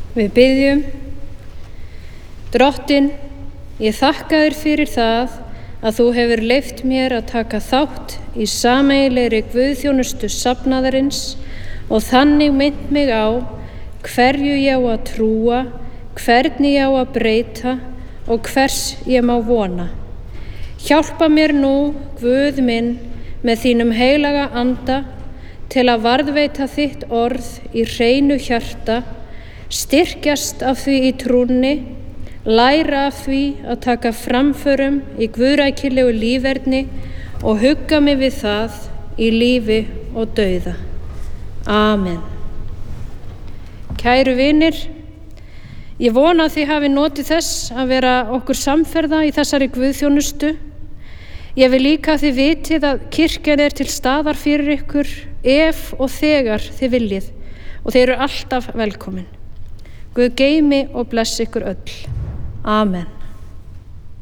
Við biðjum: Drottinn, ég þakka þér fyrir það að þú hefur leyft mér að taka þátt í sameiginlegri guðþjónustu safnaðarins og þannig minnt mig á hverju ég á að trúa, hvernig ég á að breyta og hvers ég má vona. Hjálpa mér nú, Guð minn, með þínum heilaga anda til að varðveita þitt orð í hreinu hjarta, styrkjast af því í trúnni, læra af því að taka framförum í guðrækilegu líferni og hugga mig við það í lífi og dauða. Amen. Kæru vinir, ég vona að þið hafi notið þess að vera okkur samferða í þessari guðþjónustu. Ég vil líka að þið vitið að kirkjan er til staðar fyrir ykkur ef og þegar þið viljið og þið eru alltaf velkomin. Guð geymi og blessi ykkur öll. Amen.